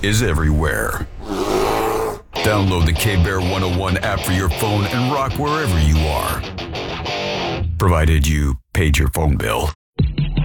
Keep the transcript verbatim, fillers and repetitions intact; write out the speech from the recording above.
is everywhere. Download the K-Bear one oh one app for your phone and rock wherever you are. Provided you paid your phone bill.